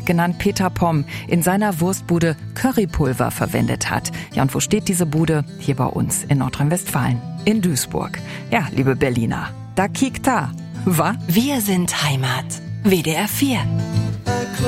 genannt Peter Pomm, in seiner Wurstbude Currypulver verwendet hat. Ja, und wo steht diese Bude? Hier bei uns in Nordrhein-Westfalen, in Duisburg. Ja, liebe Berliner, da kiekt da, wa? Wir sind Heimat. WDR 4.